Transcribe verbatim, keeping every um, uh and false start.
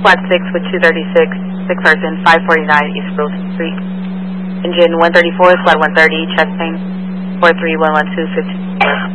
Squad six with two thirty-six, sick person, five forty-nine East Wilson Street. Engine one thirty-four, Squad one thirty, chest pain, four three one one two fifty.